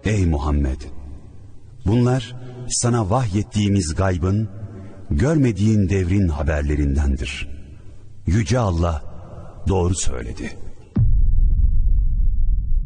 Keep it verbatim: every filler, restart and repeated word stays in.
Ey Muhammed! Bunlar sana vahyettiğimiz gaybın, görmediğin devrin haberlerindendir. Yüce Allah doğru söyledi.